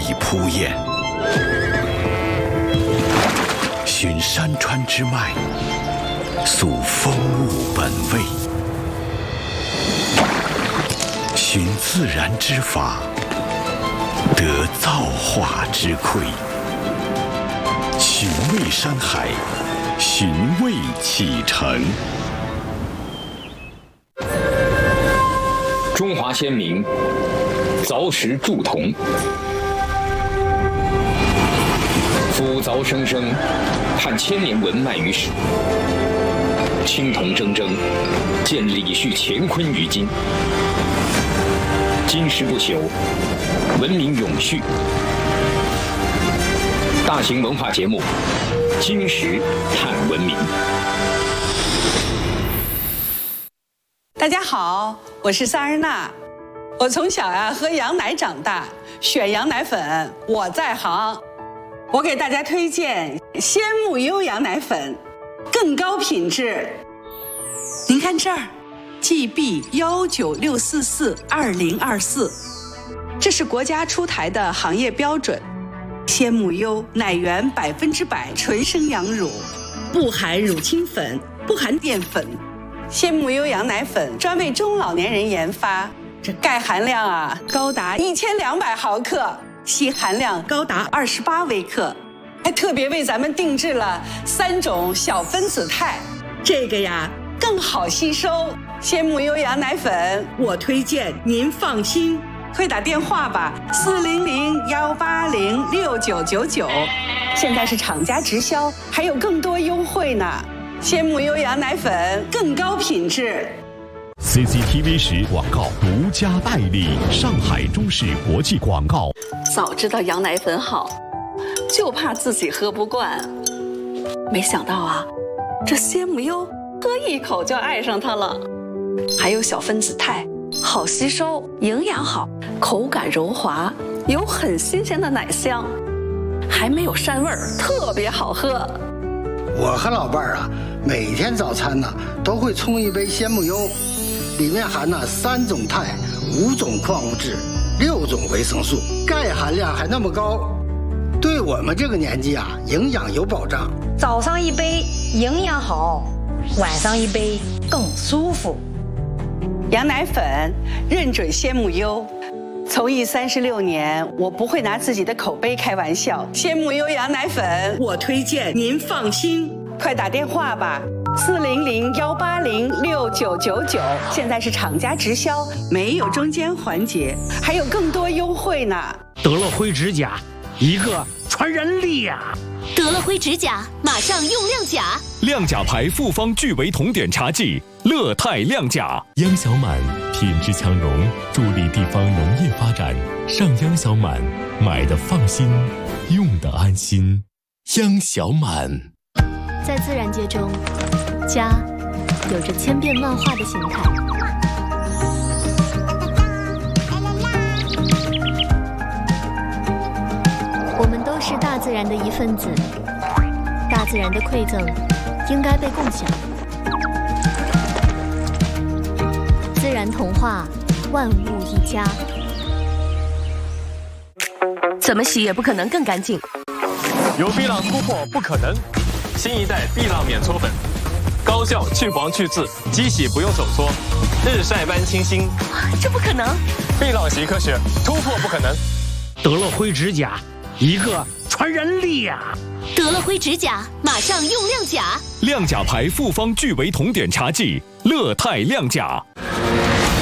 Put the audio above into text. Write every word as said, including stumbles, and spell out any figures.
力铺演，寻山川之脉，溯风物本味，寻自然之法，得造化之馈。寻味山海，寻味启程。 中华先民凿石铸铜，夫凿生生，探千年文脉于史；青铜铮铮，见李旭乾坤于今。金石不朽，文明永续。大型文化节目《金石探文明》。 大家好，我是萨日娜。我从小呀喝羊奶长大，选羊奶粉我在行。我给大家推荐鲜木优羊奶粉，更高品质。您看这儿 ，G B 幺九六四四二零二四，这是国家出台的行业标准。鲜木优奶源百分之百纯生羊乳，不含乳清粉，不含淀粉。鲜木优羊奶粉专为中老年人研发，这钙含量啊高达一千两百毫克，硒含量高达二十八微克，还特别为咱们定制了三种小分子肽，这个呀更好吸收。鲜木优羊奶粉，我推荐您放心，快打电话吧，四零零幺八零六九九九，现在是厂家直销，还有更多优惠呢。鲜木优羊奶粉更高品质。 C C T V 十广告独家代理，上海中视国际广告。 早知道羊奶粉好，就怕自己喝不惯。没想到啊，这鲜木优喝一口就爱上它了。还有小分子肽，好吸收，营养好，口感柔滑，有很新鲜的奶香，还没有膻味儿，特别好喝。 我和老伴儿啊，每天早餐呢都会冲一杯鲜木优，里面含了三种肽、五种矿物质、六种维生素，钙含量还那么高，对我们这个年纪啊，营养有保障。 早上一杯营养好，晚上一杯更舒服。 羊奶粉认准鲜木优。从艺三十六年，我不会拿自己的口碑开玩笑。鲜木优羊奶粉，我推荐您放心，快打电话吧，四零零幺八零六九九九，现在是厂家直销，没有中间环节，还有更多优惠呢。 德乐辉指甲，一个传人力呀、啊！ 德乐辉指甲，马上用亮甲。 亮甲牌复方聚维酮碘茶剂，乐泰亮甲。央小满品质强融，助力地方农业发展。上央小满，买的放心，用的安心。央小满。 在自然界中，家有着千变万化的形态。我们都是大自然的一份子，大自然的馈赠应该被共享。自然童话，万物一家。 怎么洗也不可能更干净。 有碧浪突破不可能，新一代碧浪免搓粉，高效去黄去渍，机洗不用手搓，日晒般清新。 这不可能！ 碧浪洗科学，突破不可能。 德乐辉指甲，一个传人力呀、啊！ 德乐辉指甲，马上用亮甲。 亮甲牌复方聚维酮碘茶剂，乐泰亮甲。